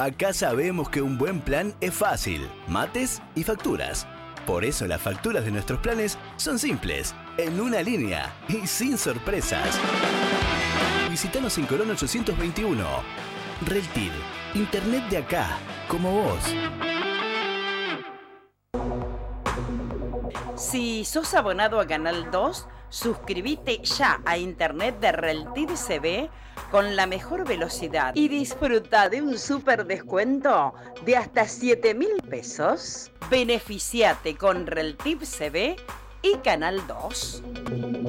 Acá sabemos que un buen plan es fácil, mates y facturas. Por eso las facturas de nuestros planes son simples, en una línea y sin sorpresas. Visítanos en Colón 821. Reltir, internet de acá, como vos. Si sos abonado a Canal 2, suscríbete ya a internet de Reltir CB con la mejor velocidad y disfruta de un súper descuento de hasta 7.000 pesos. Beneficiate con Reltir CB y Canal 2.